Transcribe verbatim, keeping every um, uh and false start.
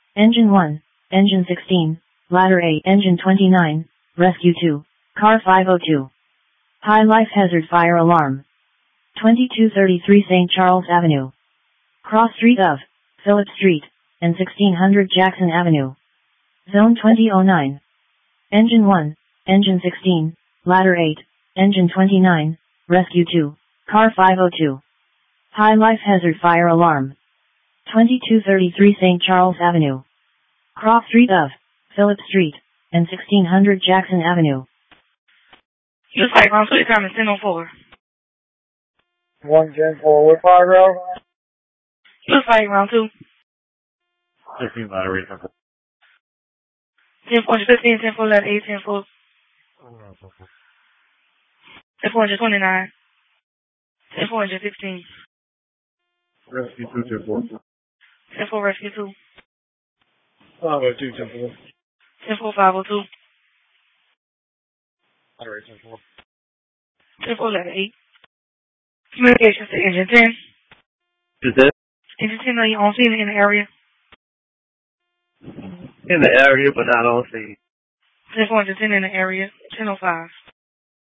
Engine one, Engine sixteen, Ladder eight, Engine twenty-nine, Rescue two, Car five oh two. High life hazard fire alarm. twenty-two thirty-three Saint Charles Avenue. Cross street of Phillip Street and sixteen hundred Jackson Avenue. Zone twenty oh nine. Engine one, Engine sixteen, Ladder eight, Engine twenty-nine, Rescue two, Car five oh two. High life hazard fire alarm. twenty-two thirty-three Saint Charles Avenue. Cross street of Phillip Street and sixteen hundred Jackson Avenue. Looks like round two is coming, ten oh four. one ten four, what fire route? Looks like round two. fifteen battery. ten four fifteen, ten four ladder eight, ten four. ten four twenty-nine. ten four sixteen. Rescue two, ten four. ten four rescue two. five oh two, ten four. ten four five oh two. Battery ten four. ten four ladder eight. Communications to engine ten. Is that? Engine ten, are you on scene in the area? In the area, but not on scene. ten four ten in the area. ten oh five.